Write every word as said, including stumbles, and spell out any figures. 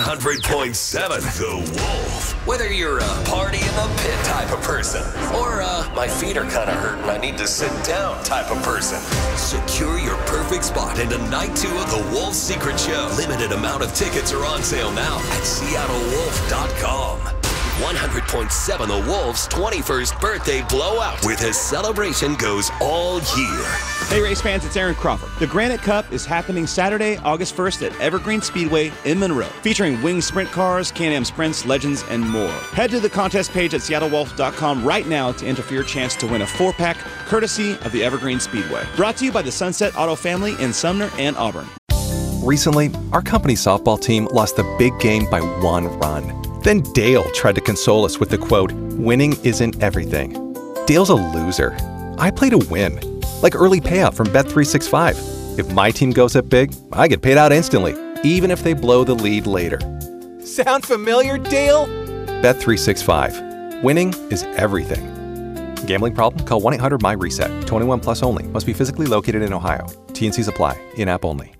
hundred point seven The Wolf. Whether you're a party in the pit type of person or uh, my feet are kind of hurting, I need to sit down type of person, secure your perfect spot into night two of The Wolf's Secret Show. Limited amount of tickets are on sale now at seattle wolf dot com. one hundred point seven The Wolf's twenty-first birthday blowout, with his celebration goes all year. Hey race fans, it's Aaron Crawford. The Granite Cup is happening Saturday, August first at Evergreen Speedway in Monroe, featuring winged sprint cars, Can-Am Sprints, Legends, and more. Head to the contest page at seattle wolf dot com right now to enter for your chance to win a four-pack courtesy of the Evergreen Speedway. Brought to you by the Sunset Auto family in Sumner and Auburn. Recently, our company's softball team lost the big game by one run. Then Dale tried to console us with the quote, "Winning isn't everything." Dale's a loser. I play to win. Like early payout from Bet three sixty-five. If my team goes up big, I get paid out instantly, even if they blow the lead later. Sound familiar, Dale? Bet three sixty-five. Winning is everything. Gambling problem? Call one eight hundred M Y RESET. twenty-one plus only. Must be physically located in Ohio. T and Cs apply. In-app only.